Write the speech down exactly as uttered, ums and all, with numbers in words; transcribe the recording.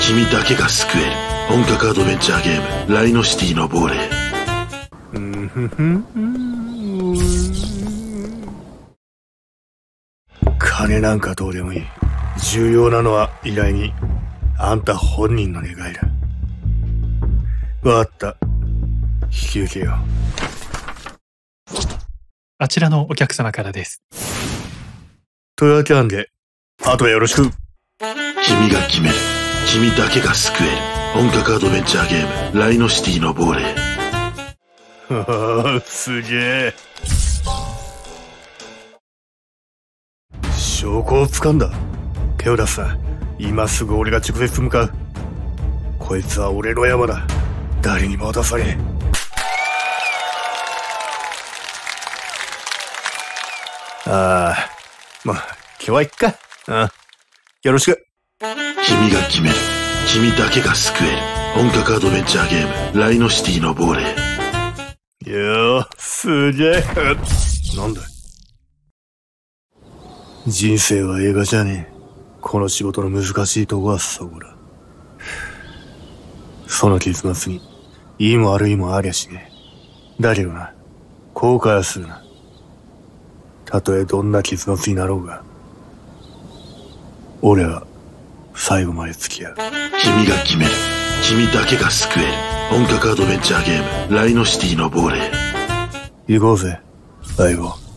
君だけが救える本格アドベンチャーゲームライノシティの亡霊。 金なんかどうでもいい。重要なのは依頼人、あんた本人の願いだ。わかった。引き受けよう。 あちらのお客様からです。 というわけなんで、あとはよろしく。 君が決める。君だけが救える本格アドベンチャーゲームライノシティの亡霊。 はあ、すげえ。証拠を掴んだ。手を出すな。今すぐ俺が直接向かう。こいつは俺の山だ。誰にも渡さねえ。ああ、まあ、今日は行っか。ああ、よろしく。 君が決める。君だけが救える本格アドベンチャーゲームライノシティの亡霊。 いやー、すげえ。なんだ。人生は映画じゃねえ。この仕事の難しいとこはそこだ。その結末に、いいも悪いもありゃしねえ。だけどな、後悔はするな。たとえどんな結末になろうが、俺は最後まで付き合う。 君が決める。君だけが救える本格アドベンチャーゲームライノシティの亡霊。 行こうぜ、相棒。